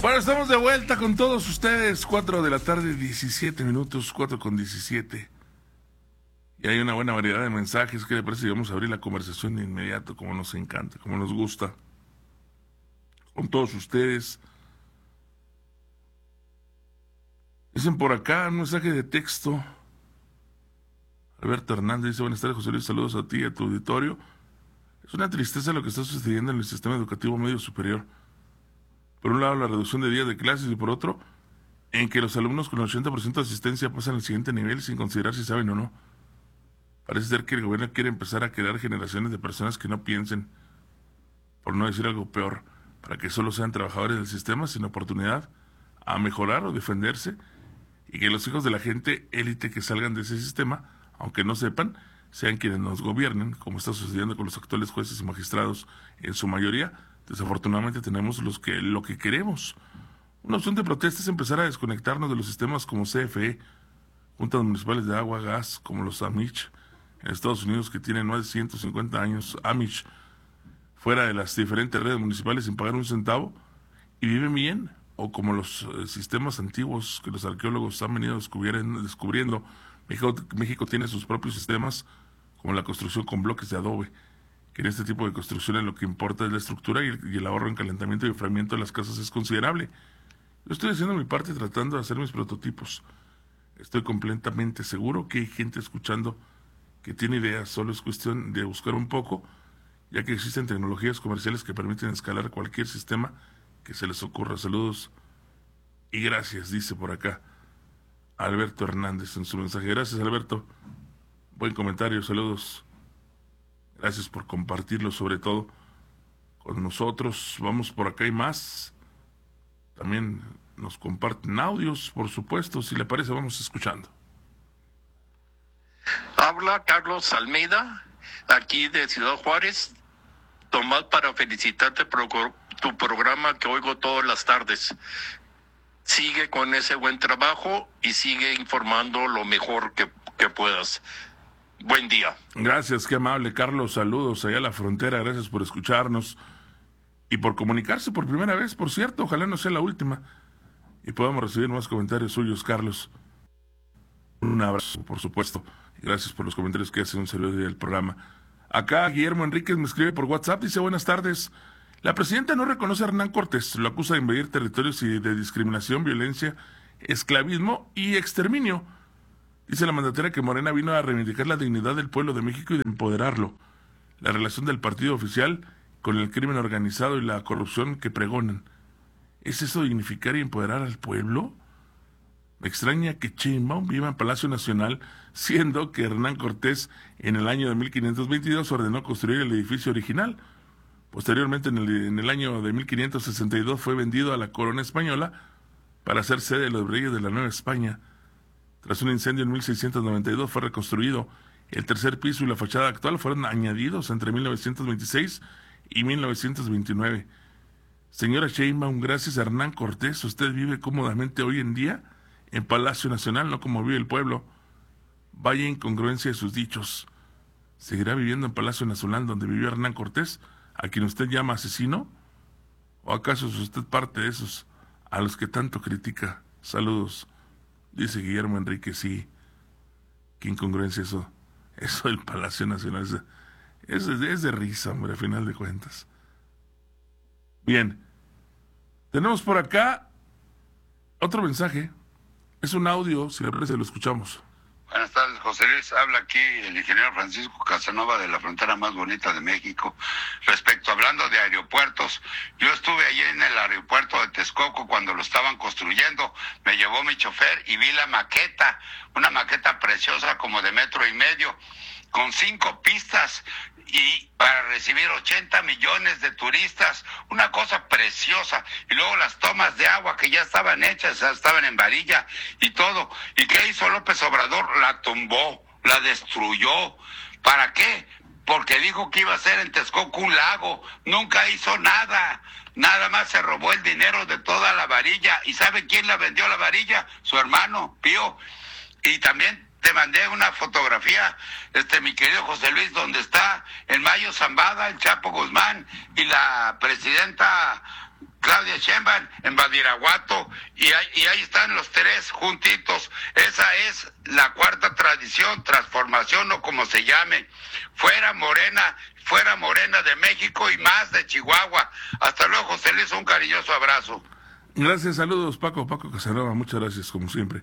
Bueno, estamos de vuelta con todos ustedes, 4 de la tarde, 17 minutos, 4:17. Y hay una buena variedad de mensajes. ¿Qué le parece si vamos a abrir la conversación de inmediato, como nos encanta, como nos gusta? Con todos ustedes. Dicen por acá un mensaje de texto. Alberto Hernández dice: buenas tardes, José Luis, saludos a ti y a tu auditorio. Es una tristeza lo que está sucediendo en el sistema educativo medio superior. Por un lado, la reducción de días de clases y por otro, en que los alumnos con el 80% de asistencia pasan al siguiente nivel sin considerar si saben o no. Parece ser que el gobierno quiere empezar a crear generaciones de personas que no piensen, por no decir algo peor, para que solo sean trabajadores del sistema sin oportunidad a mejorar o defenderse, y que los hijos de la gente élite que salgan de ese sistema, aunque no sepan, sean quienes nos gobiernen, como está sucediendo con los actuales jueces y magistrados en su mayoría. Desafortunadamente tenemos lo que queremos. Una opción de protesta es empezar a desconectarnos de los sistemas como CFE, juntas municipales de agua, gas, como los Amish en Estados Unidos, que tienen más de 150 años, Amish, fuera de las diferentes redes municipales sin pagar un centavo, y viven bien, o como los sistemas antiguos que los arqueólogos han venido descubriendo. México tiene sus propios sistemas, como la construcción con bloques de adobe, que en este tipo de construcciones lo que importa es la estructura y el ahorro en calentamiento y enfriamiento de las casas es considerable. Yo estoy haciendo mi parte tratando de hacer mis prototipos. Estoy completamente seguro que hay gente escuchando que tiene ideas, solo es cuestión de buscar un poco, ya que existen tecnologías comerciales que permiten escalar cualquier sistema que se les ocurra. Saludos y gracias, dice por acá Alberto Hernández en su mensaje. Gracias, Alberto. Buen comentario, saludos. Gracias por compartirlo, sobre todo con nosotros. Vamos por acá, hay más. También nos comparten audios, por supuesto. Si le parece, vamos escuchando. Habla Carlos Almeida, aquí de Ciudad Juárez. Tomás, para felicitarte por tu programa que oigo todas las tardes. Sigue con ese buen trabajo y sigue informando lo mejor que puedas. Buen día. Gracias, qué amable, Carlos. Saludos allá a la frontera. Gracias por escucharnos y por comunicarse por primera vez, por cierto. Ojalá no sea la última y podamos recibir más comentarios suyos, Carlos. Un abrazo, por supuesto. Gracias por los comentarios que hacen un saludo del programa. Acá Guillermo Enríquez me escribe por WhatsApp, dice: buenas tardes. La presidenta no reconoce a Hernán Cortés, lo acusa de invadir territorios y de discriminación, violencia, esclavismo y exterminio. Dice la mandataria que Morena vino a reivindicar la dignidad del pueblo de México y de empoderarlo. La relación del partido oficial con el crimen organizado y la corrupción que pregonan. ¿Es eso dignificar y empoderar al pueblo? Me extraña que Sheinbaum viva en Palacio Nacional, siendo que Hernán Cortés en el año de 1522 ordenó construir el edificio original. Posteriormente, en el año de 1562 fue vendido a la corona española para ser sede de los reyes de la Nueva España. Tras un incendio en 1692 fue reconstruido. El tercer piso y la fachada actual fueron añadidos entre 1926 y 1929. Señora Sheinbaum, gracias a Hernán Cortés, usted vive cómodamente hoy en día en Palacio Nacional, no como vive el pueblo. Vaya incongruencia de sus dichos. ¿Seguirá viviendo en Palacio Nacional donde vivió Hernán Cortés, a quien usted llama asesino? ¿O acaso es usted parte de esos a los que tanto critica? Saludos. Dice Guillermo Enrique, sí. Qué incongruencia eso. Eso del Palacio Nacional. Es de risa, hombre, a final de cuentas. Bien. Tenemos por acá otro mensaje. Es un audio, si le parece, lo escuchamos. Buenas tardes, José Luis. Habla aquí el ingeniero Francisco Casanova de la frontera más bonita de México. Hablando de aeropuertos, yo estuve allí en el aeropuerto de Texcoco cuando lo estaban construyendo. Me llevó mi chofer y vi la maqueta, una maqueta preciosa como de 1.5 metros, con 5 pistas y para recibir 80 millones de turistas, una cosa preciosa. Y luego las tomas de agua que ya estaban hechas, estaban en varilla y todo. ¿Y qué hizo López Obrador? La tumbó, la destruyó. ¿Para qué? Porque dijo que iba a ser en Texcoco un lago. Nunca hizo nada. Nada más se robó el dinero de toda la varilla. ¿Y sabe quién la vendió la varilla? Su hermano, Pío. Y también te mandé una fotografía, mi querido José Luis, donde está el Mayo Zambada, el Chapo Guzmán y la presidenta Claudia Claudia Sheinbaum en Badiraguato, y ahí están los tres juntitos. Esa es la cuarta tradición, transformación o como se llame. Fuera Morena de México y más de Chihuahua. Hasta luego, José Luis, un cariñoso abrazo. Gracias, saludos, Paco Casanova, muchas gracias, como siempre.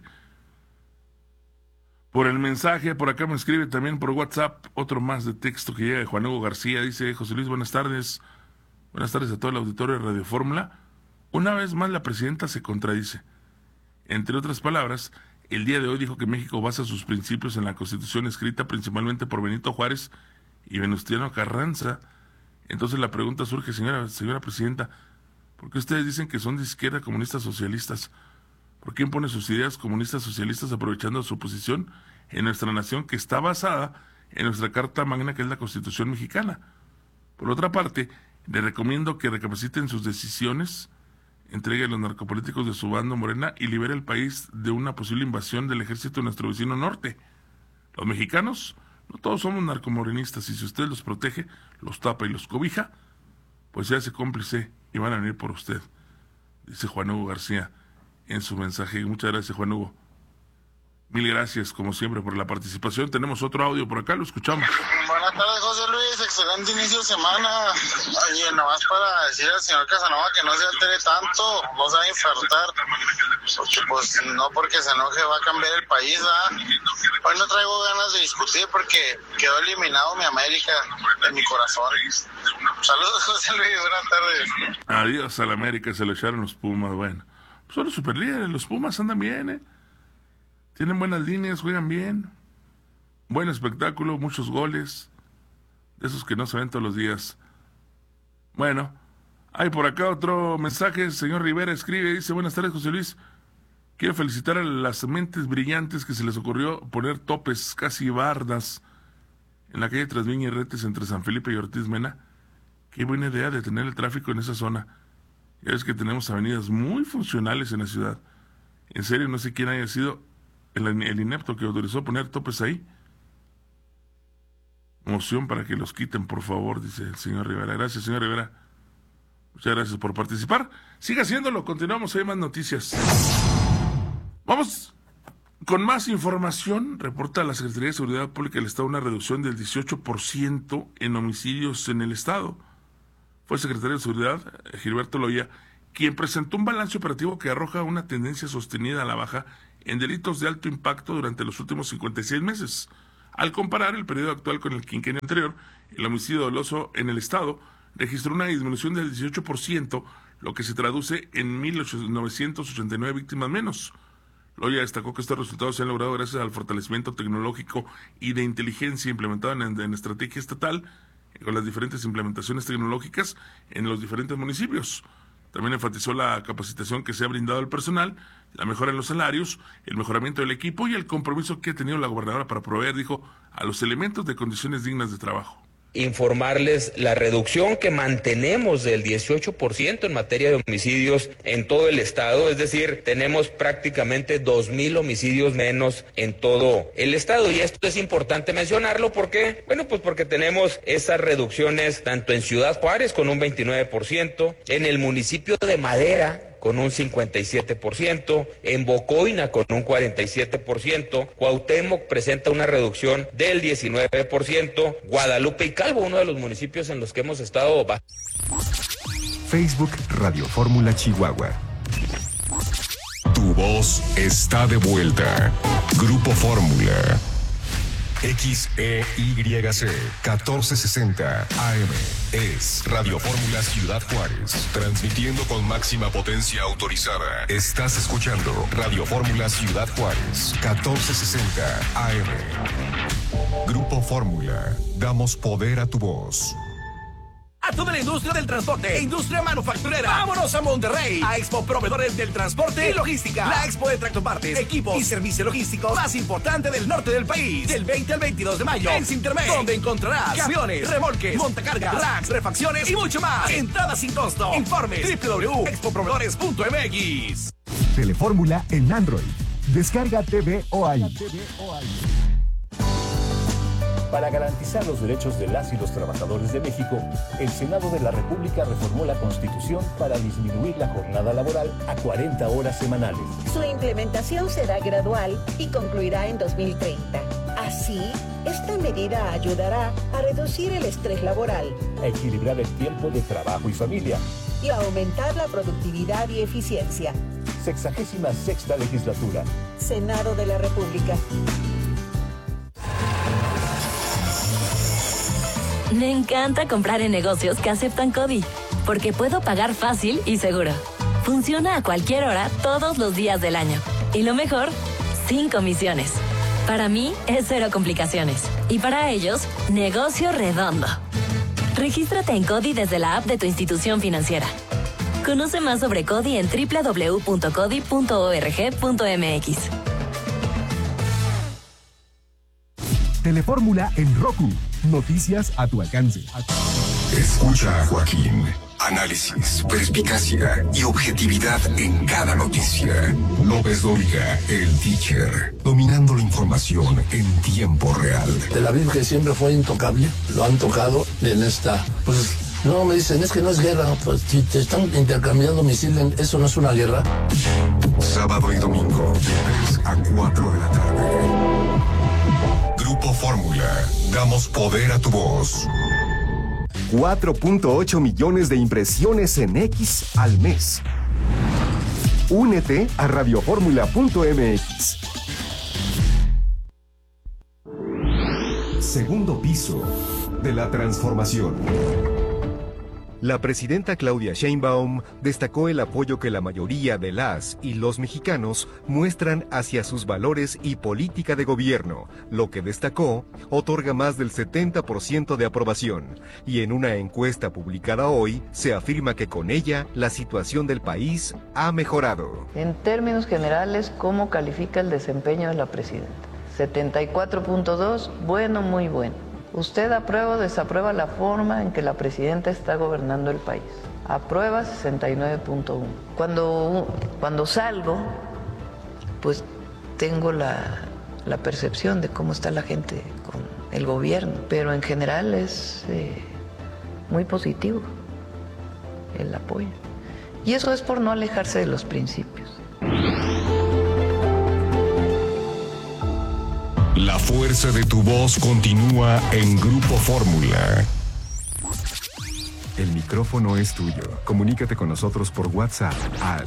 Por el mensaje, por acá me escribe también por WhatsApp, otro más de texto que llega de Juan Hugo García, dice: José Luis, buenas tardes a todo el auditorio de Radio Fórmula. Una vez más la presidenta se contradice. Entre otras palabras, el día de hoy dijo que México basa sus principios en la Constitución escrita principalmente por Benito Juárez y Venustiano Carranza. Entonces la pregunta surge, señora presidenta, ¿por qué ustedes dicen que son de izquierda, comunistas, socialistas? ¿Por qué impone sus ideas comunistas, socialistas, aprovechando su posición en nuestra nación que está basada en nuestra Carta Magna, que es la Constitución mexicana? Por otra parte, le recomiendo que recapaciten sus decisiones, entregue a los narcopolíticos de su bando Morena y libere el país de una posible invasión del ejército de nuestro vecino norte. Los mexicanos, no todos somos narcomorenistas, y si usted los protege, los tapa y los cobija, pues se hace cómplice y van a venir por usted, dice Juan Hugo García en su mensaje. Muchas gracias, Juan Hugo. Mil gracias, como siempre, por la participación. Tenemos otro audio por acá, lo escuchamos. Buenas tardes, José Luis. Excelente inicio de semana. Oye, nomás para decir al señor Casanova que no se altere tanto, no se va a infartar. Porque, pues, no porque se enoje va a cambiar el país, ¿verdad? Hoy no traigo ganas de discutir porque quedó eliminado mi América de mi corazón. Saludos, José Luis. Buenas tardes. Adiós al América, se lo echaron los Pumas. Bueno, pues son los superlíderes, los Pumas andan bien, tienen buenas líneas, juegan bien, buen espectáculo, muchos goles, de esos que no se ven todos los días. Bueno, hay por acá otro mensaje. El señor Rivera escribe, dice: buenas tardes, José Luis, quiero felicitar a las mentes brillantes que se les ocurrió poner topes, casi bardas, en la calle Trasviña y Retes entre San Felipe y Ortiz Mena. Qué buena idea de tener el tráfico en esa zona. Ya ves que tenemos avenidas muy funcionales en la ciudad. En serio, no sé quién haya sido el inepto que autorizó poner topes ahí. Moción para que los quiten, por favor, dice el señor Rivera. Gracias, señor Rivera. Muchas gracias por participar. Siga haciéndolo, continuamos, hay más noticias. Vamos con más información. Reporta la Secretaría de Seguridad Pública del Estado una reducción del 18% en homicidios en el Estado. Fue el secretario de Seguridad, Gilberto Loya, quien presentó un balance operativo que arroja una tendencia sostenida a la baja en delitos de alto impacto durante los últimos 56 meses. Al comparar el periodo actual con el quinquenio anterior, el homicidio doloso en el Estado registró una disminución del 18%, lo que se traduce en 1,989 víctimas menos. Loya destacó que estos resultados se han logrado gracias al fortalecimiento tecnológico y de inteligencia implementado en estrategia estatal, con las diferentes implementaciones tecnológicas en los diferentes municipios. También enfatizó la capacitación que se ha brindado al personal, la mejora en los salarios, el mejoramiento del equipo y el compromiso que ha tenido la gobernadora para proveer, dijo, a los elementos de condiciones dignas de trabajo. Informarles la reducción que mantenemos del 18% en materia de homicidios en todo el estado, es decir, tenemos prácticamente 2,000 homicidios menos en todo el estado, y esto es importante mencionarlo porque, bueno, pues porque tenemos esas reducciones tanto en Ciudad Juárez con un 29%, en el municipio de Madera con un 57%, en Bocoina con un 47%, Cuauhtémoc presenta una reducción del 19%, Guadalupe y Calvo, uno de los municipios en los que hemos estado. Facebook Radio Fórmula Chihuahua. Tu voz está de vuelta. Grupo Fórmula. XEYC 1460 AM es Radio Fórmula Ciudad Juárez, transmitiendo con máxima potencia autorizada. Estás escuchando Radio Fórmula Ciudad Juárez 1460 AM. Grupo Fórmula, damos poder a tu voz. A toda la industria del transporte e industria manufacturera. ¡Vámonos a Monterrey! A Expo Proveedores del Transporte y Logística. La expo de tractopartes, equipos y servicios logísticos más importante del norte del país. Del 20 al 22 de mayo en Sintermex, donde encontrarás camiones, remolques, montacargas, racks, refacciones y mucho más. Entrada sin costo. Informes www.expoproveedores.mx. Telefórmula en Android. Descarga TV o ahí. Para garantizar los derechos de las y los trabajadores de México, el Senado de la República reformó la Constitución para disminuir la jornada laboral a 40 horas semanales. Su implementación será gradual y concluirá en 2030. Así, esta medida ayudará a reducir el estrés laboral, a equilibrar el tiempo de trabajo y familia y a aumentar la productividad y eficiencia. 66ª legislatura. Senado de la República. Me encanta comprar en negocios que aceptan CODI, porque puedo pagar fácil y seguro. Funciona a cualquier hora, todos los días del año. Y lo mejor, sin comisiones. Para mí, es cero complicaciones. Y para ellos, negocio redondo. Regístrate en CODI desde la app de tu institución financiera. Conoce más sobre CODI en www.codi.org.mx. Telefórmula en Roku. Noticias a tu alcance. Escucha a Joaquín. Análisis, perspicacia y objetividad en cada noticia. López Dóriga, el teacher, dominando la información en tiempo real. Tel Aviv, que siempre fue intocable, lo han tocado en esta. Pues no, me dicen, es que no es guerra. Pues si te están intercambiando misiles, ¿eso no es una guerra? Sábado y domingo, de 3 a 4 de la tarde. Grupo Fórmula, damos poder a tu voz. 4.8 millones de impresiones en X al mes. Únete a radioformula.mx. Segundo piso de la transformación. La presidenta Claudia Sheinbaum destacó el apoyo que la mayoría de las y los mexicanos muestran hacia sus valores y política de gobierno, lo que destacó otorga más del 70% de aprobación, y en una encuesta publicada hoy se afirma que con ella la situación del país ha mejorado. En términos generales, ¿cómo califica el desempeño de la presidenta? 74.2, bueno, muy bueno. ¿Usted aprueba o desaprueba la forma en que la presidenta está gobernando el país? Aprueba 69.1. Cuando salgo, pues tengo la percepción de cómo está la gente con el gobierno, pero en general es muy positivo el apoyo. Y eso es por no alejarse de los principios. La fuerza de tu voz continúa en Grupo Fórmula. El micrófono es tuyo. Comunícate con nosotros por WhatsApp al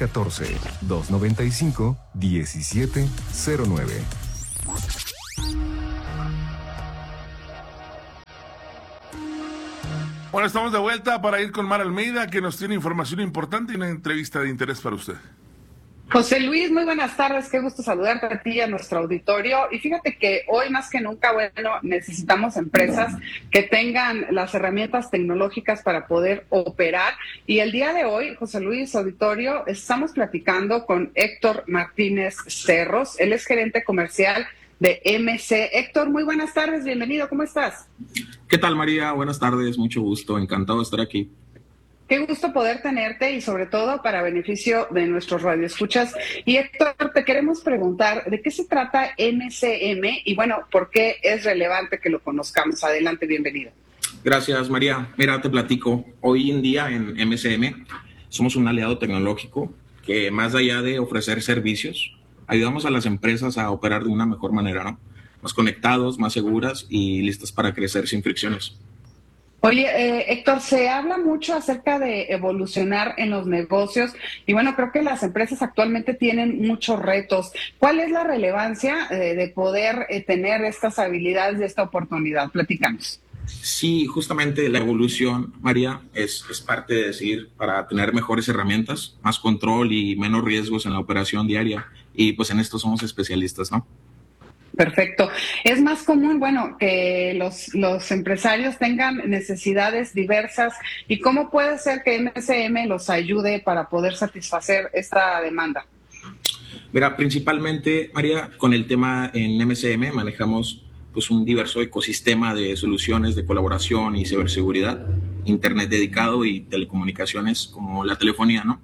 614-295-1709. Bueno, estamos de vuelta para ir con Mara Almeida, que nos tiene información importante y una entrevista de interés para usted. José Luis, muy buenas tardes, qué gusto saludarte a ti y a nuestro auditorio. Y fíjate que hoy más que nunca, necesitamos empresas que tengan las herramientas tecnológicas para poder operar. Y el día de hoy, José Luis, auditorio, estamos platicando con Héctor Martínez Cerros. Él es gerente comercial de MC. Héctor, muy buenas tardes, bienvenido, ¿cómo estás? ¿Qué tal, María? Buenas tardes, mucho gusto, encantado de estar aquí. Qué gusto poder tenerte y sobre todo para beneficio de nuestros radioescuchas. Y Héctor, te queremos preguntar, ¿de qué se trata MCM? Y bueno, ¿por qué es relevante que lo conozcamos? Adelante, bienvenido. Gracias, María. Mira, te platico. Hoy en día en MCM somos un aliado tecnológico que más allá de ofrecer servicios, ayudamos a las empresas a operar de una mejor manera, ¿no? Más conectados, más seguras y listas para crecer sin fricciones. Oye, Héctor, se habla mucho acerca de evolucionar en los negocios y bueno, creo que las empresas actualmente tienen muchos retos. ¿Cuál es la relevancia de poder tener estas habilidades y esta oportunidad? Platícanos. Sí, justamente la evolución, María, es parte de decir para tener mejores herramientas, más control y menos riesgos en la operación diaria. Y pues en esto somos especialistas, ¿no? Perfecto. Es más común, que los empresarios tengan necesidades diversas. ¿Y cómo puede ser que MCM los ayude para poder satisfacer esta demanda? Mira, principalmente, María, con el tema en MCM manejamos pues un diverso ecosistema de soluciones de colaboración y ciberseguridad, internet dedicado y telecomunicaciones como la telefonía, ¿no?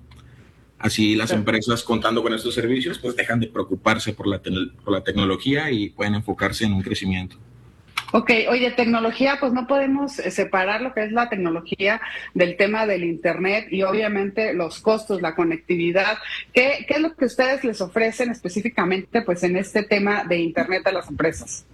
Así las empresas contando con estos servicios pues dejan de preocuparse por la tecnología y pueden enfocarse en un crecimiento. Ok, oye, tecnología, pues no podemos separar lo que es la tecnología del tema del Internet y obviamente los costos, la conectividad. ¿Qué es lo que ustedes les ofrecen específicamente pues en este tema de Internet a las empresas?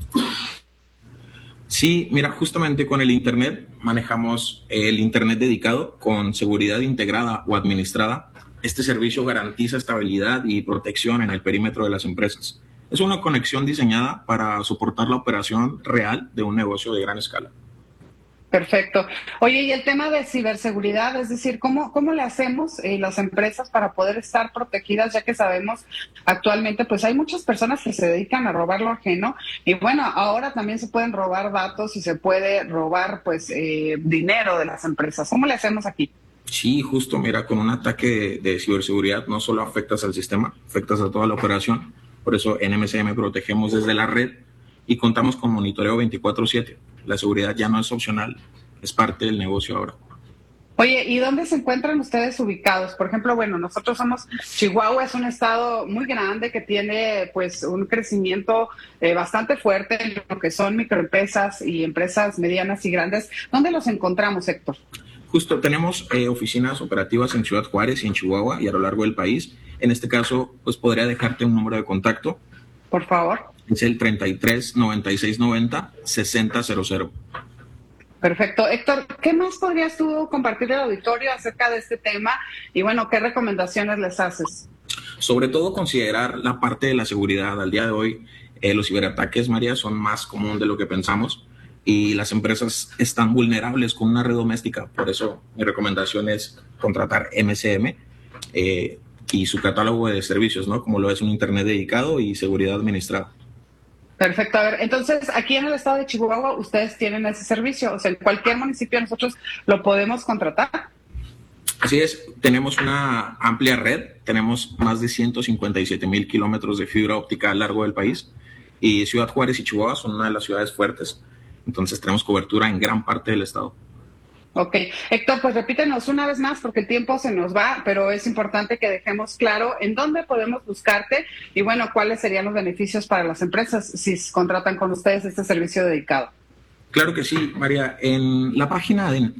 Sí, mira, justamente con el Internet manejamos el Internet dedicado con seguridad integrada o administrada. Este servicio garantiza estabilidad y protección en el perímetro de las empresas. Es una conexión diseñada para soportar la operación real de un negocio de gran escala. Perfecto. Oye, y el tema de ciberseguridad, es decir, ¿cómo le hacemos las empresas para poder estar protegidas? Ya que sabemos actualmente, pues hay muchas personas que se dedican a robar lo ajeno y bueno, ahora también se pueden robar datos y se puede robar pues dinero de las empresas. ¿Cómo le hacemos aquí? Sí, justo, mira, con un ataque de ciberseguridad no solo afectas al sistema, afectas a toda la operación. Por eso en MSM protegemos desde la red y contamos con monitoreo 24/7. La seguridad ya no es opcional, es parte del negocio ahora. Oye, ¿y dónde se encuentran ustedes ubicados? Por ejemplo, bueno, nosotros somos Chihuahua, es un estado muy grande que tiene pues un crecimiento bastante fuerte en lo que son microempresas y empresas medianas y grandes. ¿Dónde los encontramos, Héctor? Justo, tenemos oficinas operativas en Ciudad Juárez y en Chihuahua y a lo largo del país. En este caso, pues podría dejarte un número de contacto. Por favor. Es el 33 96 90 60 00. Perfecto. Héctor, ¿qué más podrías tú compartir al auditorio acerca de este tema? Y bueno, ¿qué recomendaciones les haces? Sobre todo considerar la parte de la seguridad. Al día de hoy, los ciberataques, María, son más común de lo que pensamos y las empresas están vulnerables con una red doméstica. Por eso mi recomendación es contratar MSM y su catálogo de servicios, ¿no? Como lo es un Internet dedicado y seguridad administrada. Perfecto. A ver, entonces, aquí en el estado de Chihuahua, ustedes tienen ese servicio. O sea, en cualquier municipio nosotros lo podemos contratar. Así es, tenemos una amplia red, tenemos más de 157,000 kilómetros de fibra óptica a lo largo del país y Ciudad Juárez y Chihuahua son una de las ciudades fuertes. Entonces tenemos cobertura en gran parte del estado. Ok. Héctor, pues repítenos una vez más porque el tiempo se nos va, pero es importante que dejemos claro en dónde podemos buscarte y bueno, cuáles serían los beneficios para las empresas si contratan con ustedes este servicio dedicado. Claro que sí, María. En la página de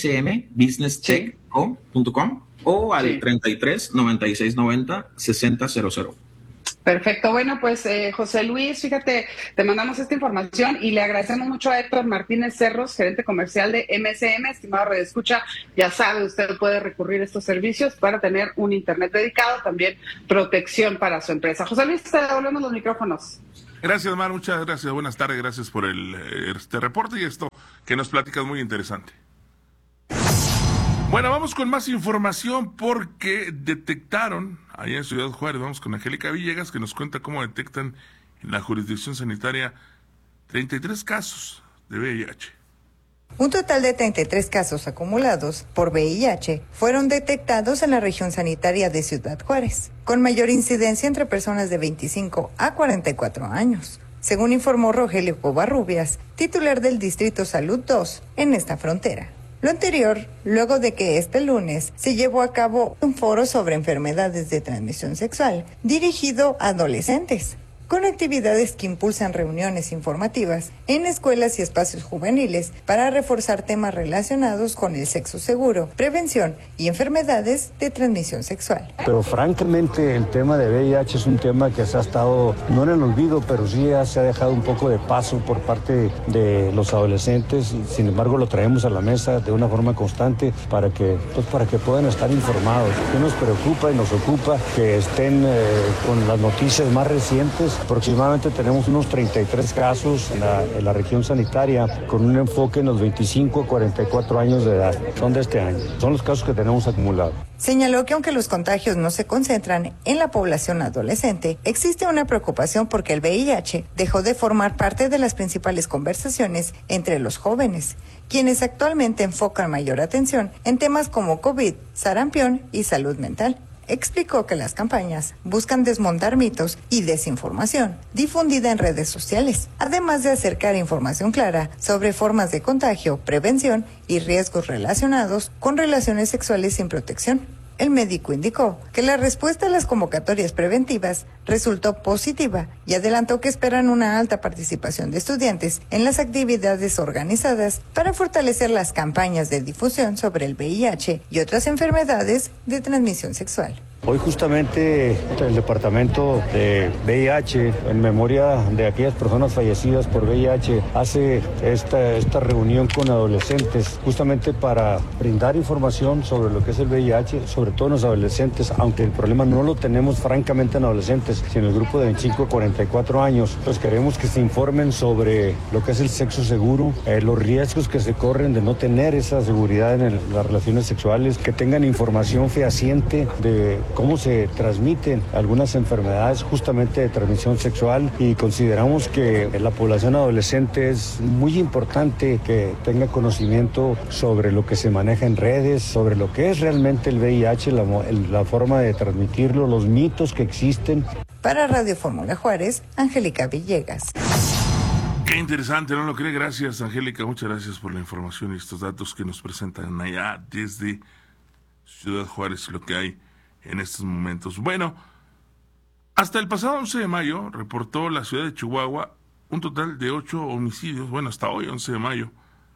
msmbusinesstech.com o al 33 96 90 60 00. Perfecto. Bueno, pues José Luis, fíjate, te mandamos esta información y le agradecemos mucho a Héctor Martínez Cerros, gerente comercial de MSM. Estimado redescucha, ya sabe, usted puede recurrir a estos servicios para tener un Internet dedicado, también protección para su empresa. José Luis, te devolvemos los micrófonos. Gracias, Mar, muchas gracias. Buenas tardes, gracias por este reporte y esto que nos platicas muy interesante. Bueno, vamos con más información porque detectaron, allá en Ciudad Juárez, vamos con Angélica Villegas, que nos cuenta cómo detectan en la jurisdicción sanitaria 33 casos de VIH. Un total de 33 casos acumulados por VIH fueron detectados en la región sanitaria de Ciudad Juárez, con mayor incidencia entre personas de 25 a 44 años, según informó Rogelio Covarrubias, titular del Distrito Salud 2 en esta frontera. Lo anterior, luego de que este lunes se llevó a cabo un foro sobre enfermedades de transmisión sexual dirigido a adolescentes, con actividades que impulsan reuniones informativas en escuelas y espacios juveniles para reforzar temas relacionados con el sexo seguro, prevención y enfermedades de transmisión sexual. Pero francamente el tema de VIH es un tema que se ha estado, no en el olvido, pero sí se ha dejado un poco de paso por parte de los adolescentes y sin embargo lo traemos a la mesa de una forma constante para que puedan estar informados. ¿Qué nos preocupa y nos ocupa? Que estén con las noticias más recientes. Aproximadamente tenemos unos 33 casos en la región sanitaria con un enfoque en los 25 a 44 años de edad. Son de este año. Son los casos que tenemos acumulados. Señaló que aunque los contagios no se concentran en la población adolescente, existe una preocupación porque el VIH dejó de formar parte de las principales conversaciones entre los jóvenes, quienes actualmente enfocan mayor atención en temas como COVID, sarampión y salud mental. Explicó que las campañas buscan desmontar mitos y desinformación difundida en redes sociales, además de acercar información clara sobre formas de contagio, prevención y riesgos relacionados con relaciones sexuales sin protección. El médico indicó que la respuesta a las convocatorias preventivas resultó positiva y adelantó que esperan una alta participación de estudiantes en las actividades organizadas para fortalecer las campañas de difusión sobre el VIH y otras enfermedades de transmisión sexual. Hoy justamente el departamento de VIH, en memoria de aquellas personas fallecidas por VIH, hace esta reunión con adolescentes justamente para brindar información sobre lo que es el VIH, sobre todo en los adolescentes, aunque el problema no lo tenemos francamente en adolescentes, sino en el grupo de 25 a 44 años. Pues queremos que se informen sobre lo que es el sexo seguro, los riesgos que se corren de no tener esa seguridad en las relaciones sexuales, que tengan información fehaciente de cómo se transmiten algunas enfermedades justamente de transmisión sexual, y consideramos que la población adolescente es muy importante que tenga conocimiento sobre lo que se maneja en redes, sobre lo que es realmente el VIH, la forma de transmitirlo, los mitos que existen. Para Radio Fórmula Juárez, Angélica Villegas. Qué interesante, ¿no lo cree? Gracias, Angélica, muchas gracias por la información y estos datos que nos presentan allá desde Ciudad Juárez, lo que hay en estos momentos. Bueno, hasta el pasado 11 de mayo reportó la ciudad de Chihuahua un total de 8 homicidios, bueno, hasta hoy, 11 de mayo,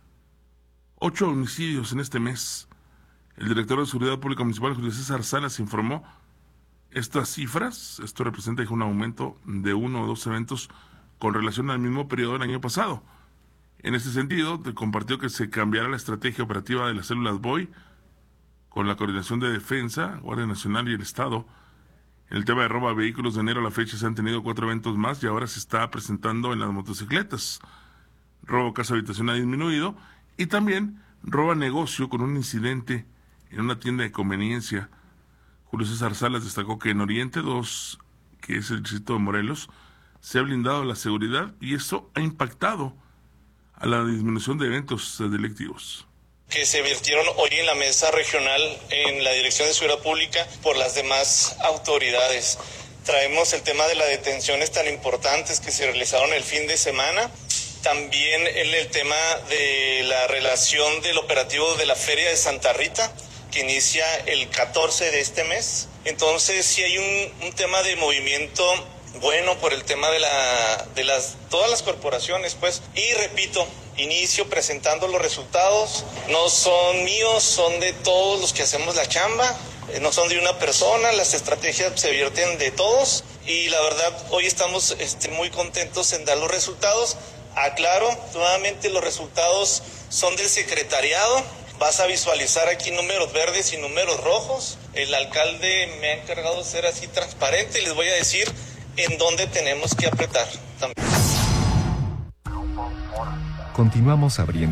8 homicidios en este mes. El director de Seguridad Pública Municipal, Julio César Salas, informó estas cifras. Esto representa un aumento de 1 o 2 eventos con relación al mismo periodo del año pasado. En este sentido, te compartió que se cambiará la estrategia operativa de las células BOI con la coordinación de defensa, Guardia Nacional y el Estado. En el tema de robo a vehículos, de enero a la fecha se han tenido 4 eventos más y ahora se está presentando en las motocicletas. Robo a casa habitación ha disminuido y también robo a negocio con un incidente en una tienda de conveniencia. Julio César Salas destacó que en Oriente 2, que es el distrito de Morelos, se ha blindado la seguridad y esto ha impactado a la disminución de eventos delictivos que se vertieron hoy en la mesa regional en la Dirección de Seguridad Pública por las demás autoridades. Traemos el tema de las detenciones tan importantes que se realizaron el fin de semana. También el tema de la relación del operativo de la Feria de Santa Rita, que inicia el 14 de este mes. Entonces sí hay un tema de movimiento bueno por el tema de todas las corporaciones, pues. Y repito, inicio presentando los resultados. No son míos, son de todos los que hacemos la chamba. No son de una persona, las estrategias se vierten de todos. Y la verdad, hoy estamos muy contentos en dar los resultados. Aclaro, nuevamente los resultados son del secretariado. Vas a visualizar aquí números verdes y números rojos. El alcalde me ha encargado de ser así transparente y les voy a decir en dónde tenemos que apretar también. Continuamos abriendo